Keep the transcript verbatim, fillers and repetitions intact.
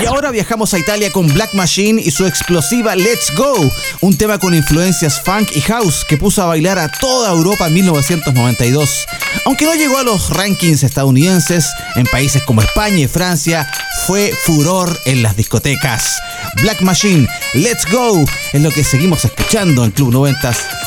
Y ahora viajamos a Italia con Black Machine y su explosiva Let's Go, un tema con influencias funk y house que puso a bailar a toda Europa en mil novecientos noventa y dos. Aunque no llegó a los rankings estadounidenses, en países como España y Francia fue furor en las discotecas. Black Machine, Let's Go, es lo que seguimos escuchando en Club noventas